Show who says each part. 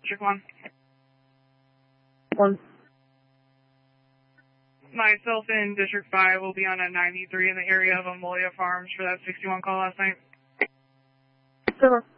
Speaker 1: District 1.
Speaker 2: 1.
Speaker 1: Myself in District 5 will be on a 93 in the area of Amolia Farms for that 61 call last night.
Speaker 2: 7.